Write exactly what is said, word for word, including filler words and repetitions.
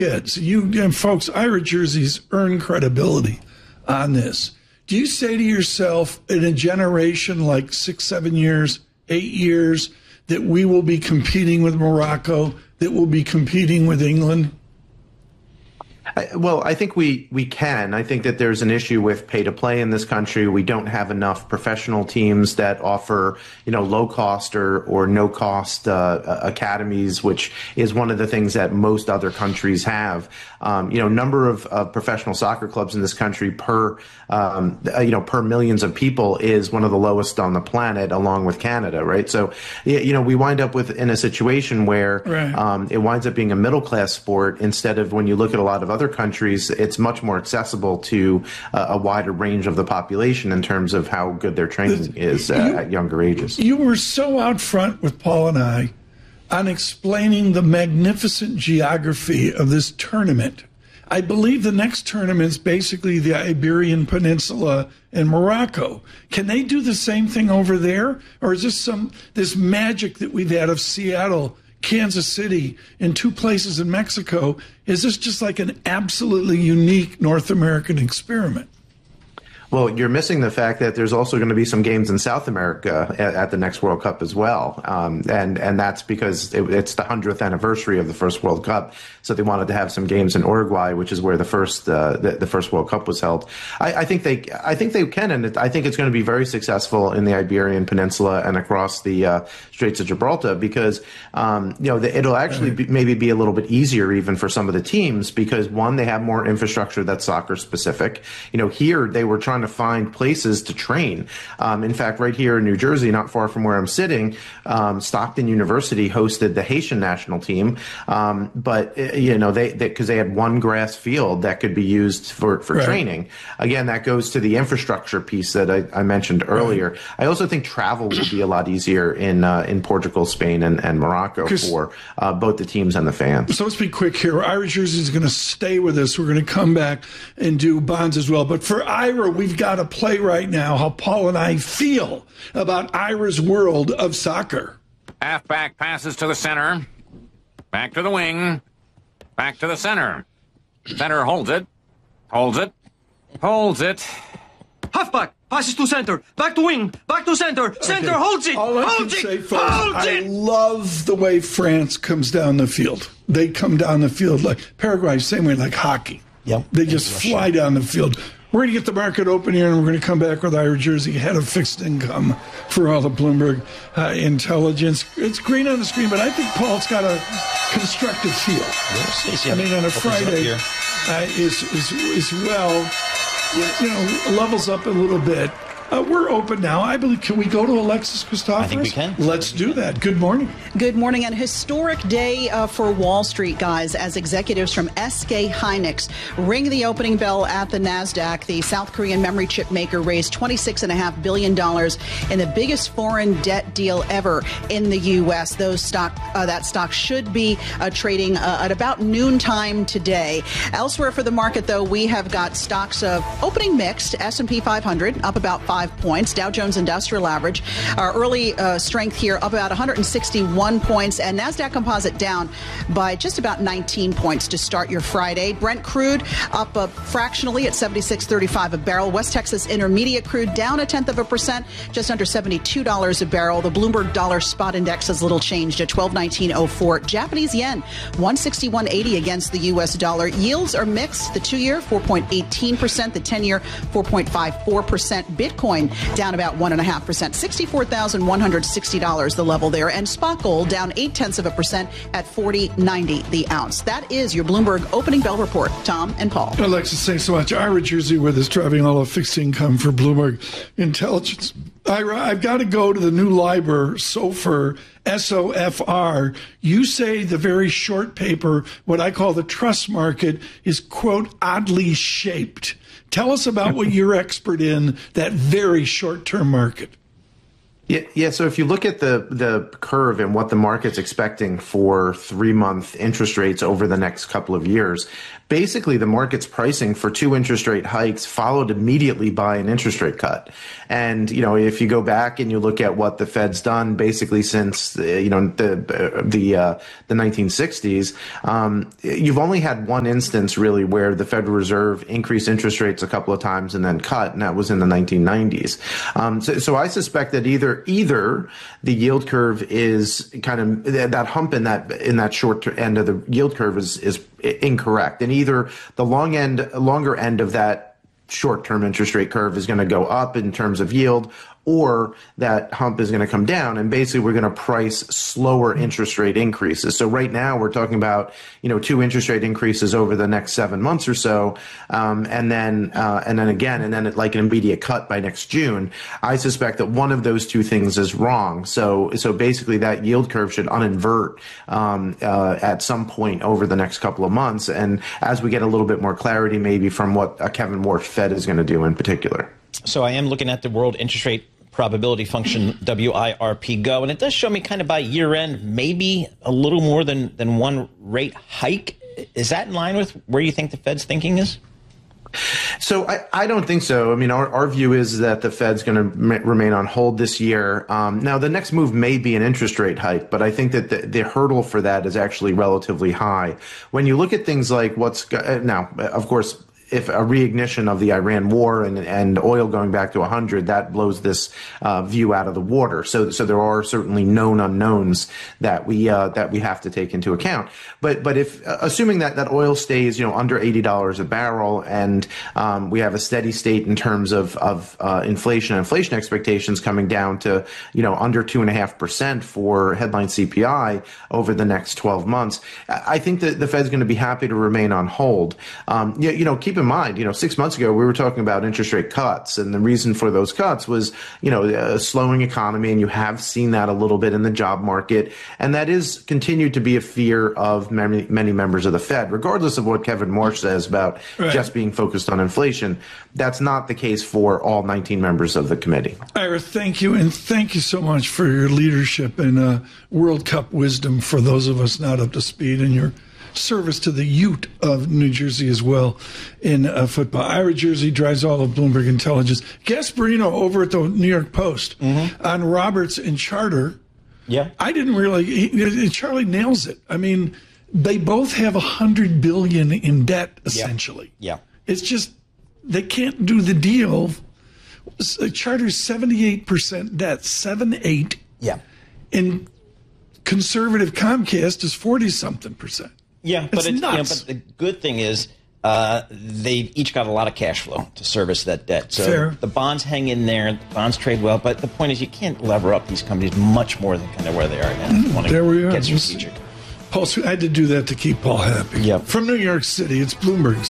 kids. You and folks, Ira jerseys earn credibility on this. Do you say to yourself, in a generation like six, seven years, eight years, that we will be competing with Morocco, that we'll be competing with England? I, well, I think we, we can. I think that there's an issue with pay to play in this country. We don't have enough professional teams that offer, you know, low cost or, or no cost uh, academies, which is one of the things that most other countries have. Um, you know, number of uh, professional soccer clubs in this country per, um, you know, per millions of people is one of the lowest on the planet, along with Canada, right? So, you know, we wind up with in a situation where right. um, it winds up being a middle class sport instead of, when you look at a lot of other countries, it's much more accessible to uh, a wider range of the population in terms of how good their training is uh, you, at younger ages. You were so out front with Paul and I on explaining the magnificent geography of this tournament. I believe the next tournament is basically the Iberian Peninsula and Morocco. Can they do the same thing over there? Or is this some this magic that we've had of Seattle, Kansas City, and two places in Mexico? Is this just like an absolutely unique North American experiment? Well, you're missing the fact that there's also going to be some games in South America at, at the next World Cup as well. Um, and, and that's because it, it's the hundredth anniversary of the first World Cup. So they wanted to have some games in Uruguay, which is where the first, uh, the, the first World Cup was held. I, I think they, I think they can. And it, I think it's going to be very successful in the Iberian Peninsula and across the uh, Straits of Gibraltar because, um, you know, the, it'll actually be, maybe be a little bit easier even for some of the teams because one, they have more infrastructure that's soccer specific. You know, here they were trying to find places to train. Um, in fact, right here in New Jersey, not far from where I'm sitting, um, Stockton University hosted the Haitian national team. Um, but, you know, they, because they, they had one grass field that could be used for, for right. training. Again, that goes to the infrastructure piece that I, I mentioned earlier. Right. I also think travel will be a lot easier in, uh, in Portugal, Spain, and, and Morocco for uh, both the teams and the fans. So let's be quick here. Ira Jersey is going to stay with us. We're going to come back and do Bonds as well. But for Ira, we've got to play right now how Paul and I feel about Ira's world of soccer. Halfback passes to the center. Back to the wing. Back to the center. Center holds it. Holds it. Holds it. Halfback passes to center. Back to wing. Back to center. Center okay. holds it. All I holds can it. say, folks, holds I it. love the way France comes down the field. They come down the field like Paraguay, same way like hockey. Yep. They just fly down the field. We're going to get the market open here, and we're going to come back with Ira Jersey, head of fixed income for all the Bloomberg uh, intelligence. It's green on the screen, but I think Paul's got a constructive feel. Yes, I mean, on a Friday uh, is, is, is well, you know, levels up a little bit. Uh, we're open now. I believe. Can we go to Alexis Christoforous? I think we can. Let's do that. Good morning. Good morning. And historic day uh, for Wall Street, guys, as executives from S K Hynix ring the opening bell at the NASDAQ. The South Korean memory chip maker raised twenty-six point five billion dollars in the biggest foreign debt deal ever in the U S. Those stock, uh, that stock should be uh, trading uh, at about noontime today. Elsewhere for the market, though, we have got stocks uh, opening mixed. S and P five hundred up about five points. Dow Jones Industrial Average, our early uh, strength here, up about one hundred sixty-one points, and NASDAQ Composite down by just about nineteen points to start your Friday. Brent crude up uh, fractionally at seventy-six thirty-five a barrel. West Texas Intermediate crude down a tenth of a percent, just under seventy-two dollars a barrel. The Bloomberg Dollar Spot Index is little changed at twelve nineteen oh four. Japanese yen one sixty-one eighty against the U S dollar. Yields are mixed. The two-year four point one eight percent, the ten-year four point five four percent. Bitcoin down about one point five percent, sixty-four thousand one hundred sixty dollars the level there. And spot gold down eight tenths of a percent at forty ninety the ounce. That is your Bloomberg opening bell report. Tom and Paul. Alexis, thanks so much. Ira Jersey with us, driving all of fixed income for Bloomberg Intelligence. Ira, I've got to go to the new LIBOR, SOFR, S O F R. You say the very short paper, what I call the trust market, is, quote, oddly shaped. Tell us about what you're expert in, that very short-term market. Yeah, yeah. So if you look at the the curve and what the market's expecting for three month interest rates over the next couple of years, basically the market's pricing for two interest rate hikes followed immediately by an interest rate cut. And you know, if you go back and you look at what the Fed's done basically since you know the the uh, the nineteen sixties, um, you've only had one instance really where the Federal Reserve increased interest rates a couple of times and then cut, and that was in the nineteen nineties. Um, so, so I suspect that either either the yield curve is kind of that hump in that in that short end of the yield curve is is incorrect, and either the long end longer end of that short-term interest rate curve is going to go up in terms of yield, or that hump is going to come down, and basically we're going to price slower interest rate increases. So right now we're talking about, you know, two interest rate increases over the next seven months or so, um, and then uh, and then again, and then it, like an immediate cut by next June. I suspect that one of those two things is wrong. So so basically that yield curve should uninvert um, uh, at some point over the next couple of months, and as we get a little bit more clarity, maybe from what uh, Kevin Warsh Fed is going to do in particular. So I am looking at the world interest rate probability function, W I R P Go, and it does show me kind of by year end, maybe a little more than, than one rate hike. Is that in line with where you think the Fed's thinking is? So I, I don't think so. I mean, our, our view is that the Fed's going to m- remain on hold this year. Um, now, the next move may be an interest rate hike, but I think that the, the hurdle for that is actually relatively high. When you look at things like what's uh, now, of course, if a reignition of the Iran war and, and oil going back to one hundred, that blows this uh, view out of the water. So, so there are certainly known unknowns that we uh, that we have to take into account. But but if uh, assuming that, that oil stays, you know, under eighty dollars a barrel, and um, we have a steady state in terms of of uh, inflation, inflation expectations coming down to, you know, under two and a half percent for headline C P I over the next twelve months, I think that the Fed's going to be happy to remain on hold. Um, you, you know, keep in mind, you know, six months ago, we were talking about interest rate cuts, and the reason for those cuts was, you know, a slowing economy, and you have seen that a little bit in the job market, and that is continued to be a fear of many, many members of the Fed, regardless of what Kevin Warsh says about right. just being focused on inflation. That's not the case for all nineteen members of the committee. Ira, thank you, and thank you so much for your leadership and uh, World Cup wisdom for those of us not up to speed, and your service to the Ute of New Jersey as well in uh, football. Ira Jersey drives all of Bloomberg Intelligence. Gasparino over at the New York Post mm-hmm. on Roberts and Charter. Yeah, I didn't really. He, Charlie nails it. I mean, they both have a hundred billion in debt essentially. Yeah. yeah, it's just they can't do the deal. Charter's seventy-eight percent debt, seven eight. Yeah, and conservative Comcast is forty something percent. Yeah, but, it's, you know, but the good thing is uh, they've each got a lot of cash flow to service that debt. So Fair. The bonds hang in there, the bonds trade well, but the point is you can't lever up these companies much more than kind of where they are now. If you want to there we are. Get strategic. Paul, I had to do that to keep Paul happy. Yep. From New York City, it's Bloomberg.